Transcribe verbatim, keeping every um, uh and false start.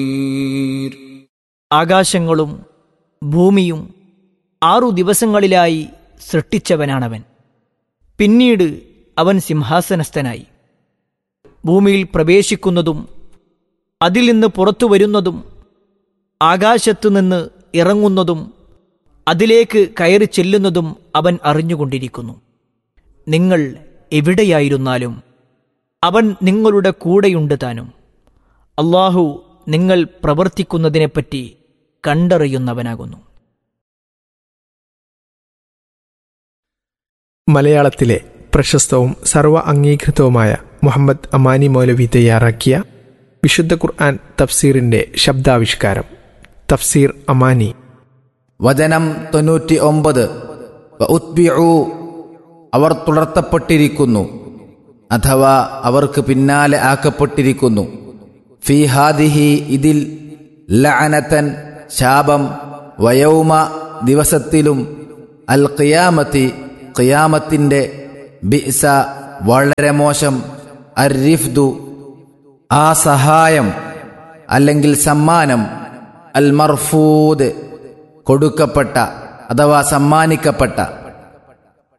ആകാശങ്ങളും ഭൂമിയും ആറു ദിവസങ്ങളിലായി സൃഷ്ടിച്ചവനാണവൻ. പിന്നീട് അവൻ സിംഹാസനസ്ഥനായി. ഭൂമിയിൽ പ്രവേശിക്കുന്നതും അതിൽ നിന്ന് പുറത്തു വരുന്നതും ആകാശത്തുനിന്ന് ഇറങ്ങുന്നതും അതിലേക്ക് കയറി ചെല്ലുന്നതും അവൻ അറിഞ്ഞുകൊണ്ടിരിക്കുന്നു. നിങ്ങൾ എവിടെയായിരുന്നാലും അവൻ നിങ്ങളുടെ കൂടെയുണ്ട് താനും. അല്ലാഹു നിങ്ങൾ പ്രവർത്തിക്കുന്നതിനെപ്പറ്റി കണ്ടറിയുന്നവനാകുന്നു. മലയാളത്തിലെ പ്രശസ്തവും സർവ അംഗീകൃതവുമായ മുഹമ്മദ് അമാനി മൗലവി തയ്യാറാക്കിയ വിശുദ്ധ ഖുർആൻ തഫ്സീറിന്റെ ശബ്ദാവിഷ്കാരം തഫ്സീർ അമാനി. വചനം തൊണ്ണൂറ്റി ഒമ്പത്. വഉത്ബിഉ, അവർ തുടർത്തപ്പെട്ടിരിക്കുന്നു അഥവാ അവർക്ക് പിന്നാലെ ആക്കപ്പെട്ടിരിക്കുന്നു. ഫീ ഹാദിഹി, ഇതിൽ, ലഅനതൻ, ശാപം, വയൗമ, ദിവസത്തിലും, അൽ ഖിയാമത്തി, ഖിയാമത്തിന്റെ, ബിഅസ, വളരെ മോശം, അർരിഫ്ദു, ആ സഹായം അല്ലെങ്കിൽ സമ്മാനം, അൽ മർഫൂദ്, കൊടുക്കപ്പെട്ട അഥവാ സമ്മാനിക്കപ്പെട്ട.